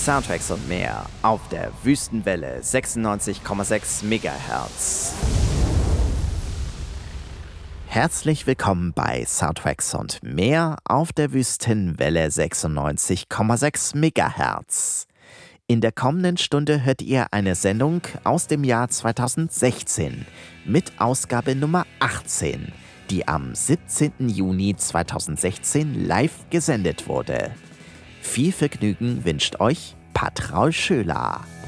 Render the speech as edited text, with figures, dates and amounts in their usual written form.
Soundtracks und mehr auf der Wüstenwelle 96,6 MHz. Herzlich willkommen bei Soundtracks und mehr auf der Wüstenwelle 96,6 MHz. In der kommenden Stunde hört ihr eine Sendung aus dem Jahr 2016 mit Ausgabe Nummer 18, die am 17. Juni 2016 live gesendet wurde. Viel Vergnügen wünscht euch Patraul Schöler.